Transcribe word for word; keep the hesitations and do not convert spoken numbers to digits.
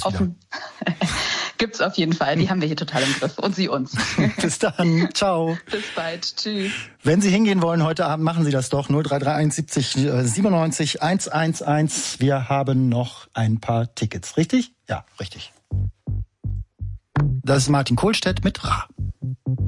gibt's wieder. Gibt's auf jeden Fall. Die haben wir hier total im Griff. Und Sie uns. Bis dann. Ciao. Bis bald. Tschüss. Wenn Sie hingehen wollen heute Abend, machen Sie das doch. null drei drei eins siebzig siebenundneunzig hundertelf. Wir haben noch ein paar Tickets. Richtig? Ja, richtig. Das ist Martin Kohlstedt mit Ra.